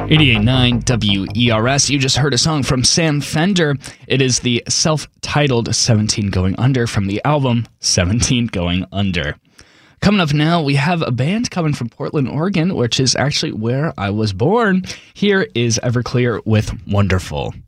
88.9 WERS. You just heard a song from Sam Fender. It is the self-titled 17 Going Under from the album 17 Going Under. Coming up now, we have a band coming from Portland, Oregon, which is actually where I was born. Here is Everclear with Wonderful.